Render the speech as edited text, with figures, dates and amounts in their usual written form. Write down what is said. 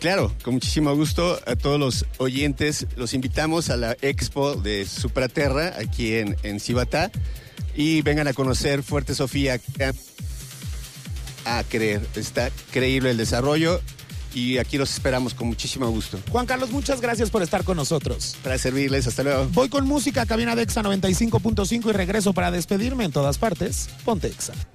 Claro, con muchísimo gusto a todos los oyentes. Los invitamos a la expo de Supraterra aquí en Cibatá y vengan a conocer Fuerte Sofía. A creer, está creíble el desarrollo y aquí los esperamos con muchísimo gusto. Juan Carlos, muchas gracias por estar con nosotros. Para servirles, hasta luego. Voy con música, cabina de Exa 95.5 y regreso para despedirme en todas partes. Ponte Exa.